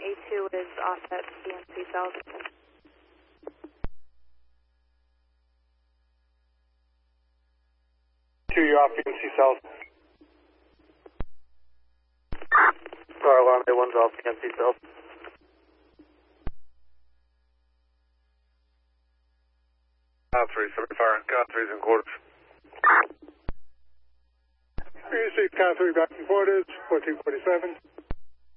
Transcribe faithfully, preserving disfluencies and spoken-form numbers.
A two is off at P N C South. two, you're off P N C South. Star Alarm, A one's off P N C South. Count three, seven fire, count threes and quarters. We received count three back and quarters, fourteen forty-seven.